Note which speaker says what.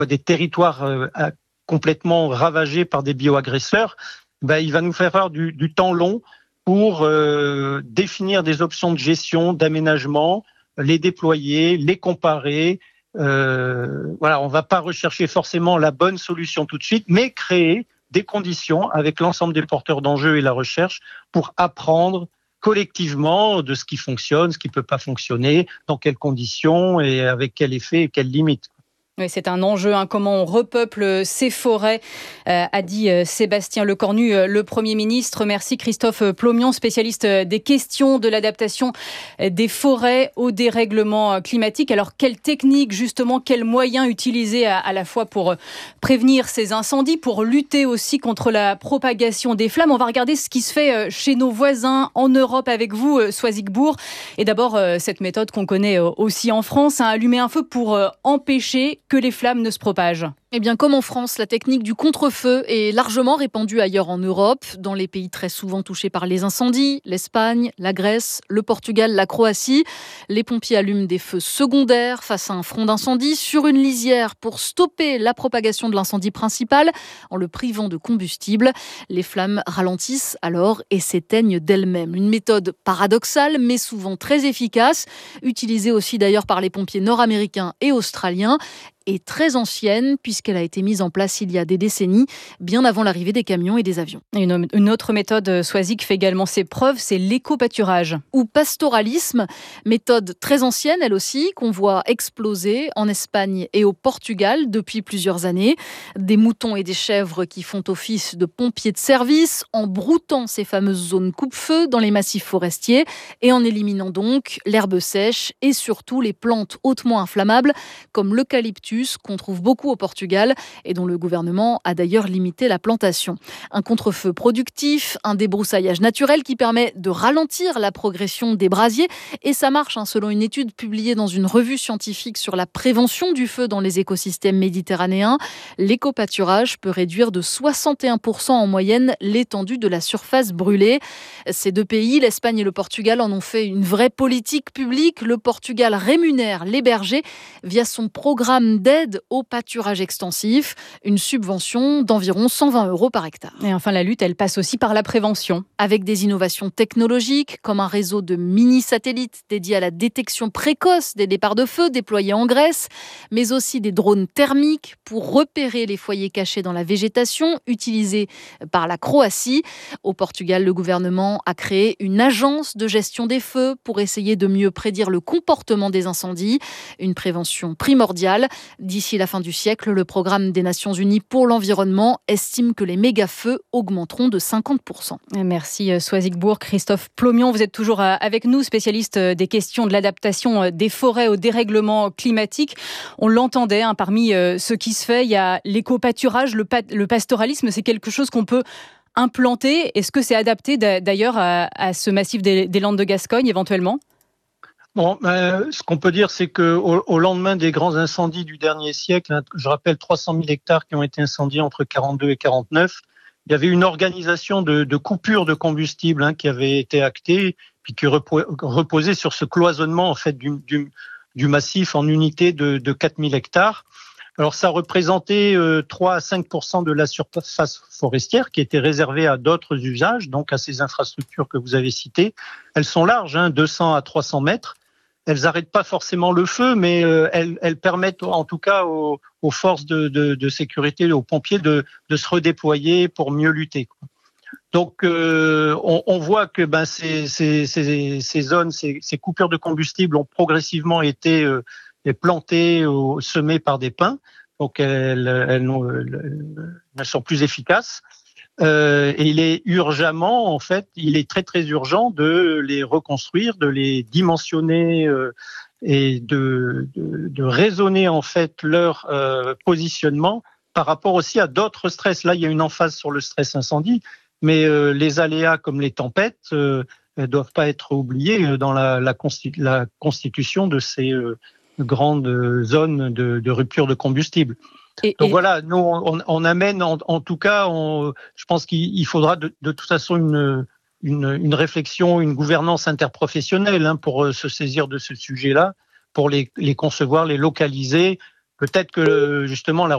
Speaker 1: des territoires complètement ravagés par des bioagresseurs, il va nous faire faire du temps long pour définir des options de gestion, d'aménagement, les déployer, les comparer. On ne va pas rechercher forcément la bonne solution tout de suite, mais créer des conditions avec l'ensemble des porteurs d'enjeux et la recherche pour apprendre collectivement de ce qui fonctionne, ce qui ne peut pas fonctionner, dans quelles conditions et avec quel effet et quelles limites.
Speaker 2: Oui, c'est un enjeu, comment on repeuple ces forêts, a dit Sébastien Lecornu, le Premier ministre. Merci Christophe Plomion, spécialiste des questions de l'adaptation des forêts au dérèglement climatique. Alors, quelle technique, justement, quels moyens utiliser à la fois pour prévenir ces incendies, pour lutter aussi contre la propagation des flammes? On va regarder ce qui se fait chez nos voisins en Europe avec vous, Soisig Bourg. Et d'abord, cette méthode qu'on connaît aussi en France, allumer un feu pour empêcher que les flammes ne se propagent.
Speaker 3: Eh bien, comme en France, la technique du contre-feu est largement répandue ailleurs en Europe, dans les pays très souvent touchés par les incendies, l'Espagne, la Grèce, le Portugal, la Croatie. Les pompiers allument des feux secondaires face à un front d'incendie sur une lisière pour stopper la propagation de l'incendie principal en le privant de combustible. Les flammes ralentissent alors et s'éteignent d'elles-mêmes. Une méthode paradoxale, mais souvent très efficace, utilisée aussi d'ailleurs par les pompiers nord-américains et australiens, est très ancienne puisqu'elle a été mise en place il y a des décennies, bien avant l'arrivée des camions et des avions.
Speaker 2: Une autre méthode, Soisig, fait également ses preuves, c'est l'éco-pâturage.
Speaker 3: Ou pastoralisme, méthode très ancienne elle aussi, qu'on voit exploser en Espagne et au Portugal depuis plusieurs années. Des moutons et des chèvres qui font office de pompiers de service en broutant ces fameuses zones coupe-feu dans les massifs forestiers et en éliminant donc l'herbe sèche et surtout les plantes hautement inflammables comme l'eucalyptus qu'on trouve beaucoup au Portugal et dont le gouvernement a d'ailleurs limité la plantation. Un contre-feu productif, un débroussaillage naturel qui permet de ralentir la progression des brasiers et ça marche selon une étude publiée dans une revue scientifique sur la prévention du feu dans les écosystèmes méditerranéens. L'éco-pâturage peut réduire de 61% en moyenne l'étendue de la surface brûlée. Ces deux pays, l'Espagne et le Portugal, en ont fait une vraie politique publique. Le Portugal rémunère les bergers via son programme d'aide au pâturage extensif, une subvention d'environ 120 € par hectare.
Speaker 2: Et enfin, la lutte, elle passe aussi par la prévention.
Speaker 3: Avec des innovations technologiques, comme un réseau de mini-satellites dédiés à la détection précoce des départs de feu déployés en Grèce, mais aussi des drones thermiques pour repérer les foyers cachés dans la végétation, utilisés par la Croatie. Au Portugal, le gouvernement a créé une agence de gestion des feux pour essayer de mieux prédire le comportement des incendies. Une prévention primordiale. D'ici la fin du siècle, le programme des Nations Unies pour l'environnement estime que les méga-feux augmenteront de 50%.
Speaker 2: Merci Soisig Bourg. Christophe Plomion, vous êtes toujours avec nous, spécialiste des questions de l'adaptation des forêts au dérèglement climatique. On l'entendait, parmi ce qui se fait, il y a l'éco-pâturage, le pastoralisme, c'est quelque chose qu'on peut implanter. Est-ce que c'est adapté d'ailleurs à ce massif des Landes de Gascogne éventuellement ?
Speaker 1: Bon, ce qu'on peut dire, c'est qu'au lendemain des grands incendies du dernier siècle, je rappelle 300 000 hectares qui ont été incendiés entre 42 et 49, il y avait une organisation de coupure de combustible qui avait été actée, puis qui reposait sur ce cloisonnement en fait du massif en unités de 4 000 hectares. Alors ça représentait 3 à 5% de la surface forestière qui était réservée à d'autres usages, donc à ces infrastructures que vous avez citées. Elles sont larges, 200 à 300 mètres. Elles n'arrêtent pas forcément le feu, mais elles permettent en tout cas aux forces de sécurité, aux pompiers de se redéployer pour mieux lutter. Donc on voit que ces zones, ces coupures de combustible ont progressivement été plantées, semées par des pins, donc elles sont plus efficaces. Et il est urgemment, en fait, il est très très urgent de les reconstruire, de les dimensionner et de raisonner en fait leur positionnement par rapport aussi à d'autres stress. Là, il y a une emphase sur le stress incendie, mais les aléas comme les tempêtes ne doivent pas être oubliés dans la constitution de ces grandes zones de rupture de combustible. Donc voilà, nous on amène en tout cas, je pense qu'il faudra de toute façon une réflexion, une gouvernance interprofessionnelle pour se saisir de ce sujet-là, pour les concevoir, les localiser. Peut-être que justement la